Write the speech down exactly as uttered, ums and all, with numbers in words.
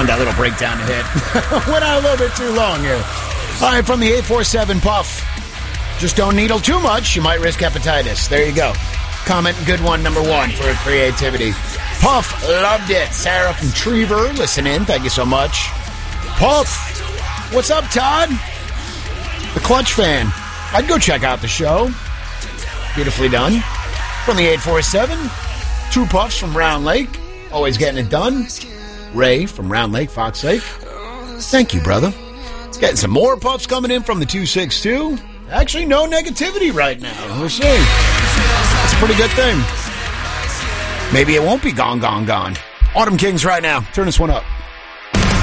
wanted that little breakdown to hit. Went out a little bit too long here. All right, from the eight four seven Puff. Just don't needle too much. You might risk hepatitis. There you go. Comment good one, number one, for creativity. Puff, loved it. Sarah from Trevor, listen in. Thank you so much. Puff, what's up, Todd? The Clutch fan. I'd go check out the show. Beautifully done. From the eight four seven, two Puffs from Round Lake. Always getting it done. Ray from Round Lake, Fox Lake. Thank you, brother. Getting some more Puffs coming in from the two six two. Actually, no negativity right now. We'll see. That's a pretty good thing. Maybe it won't be gone, gone, gone. Autumn Kings right now. Turn this one up.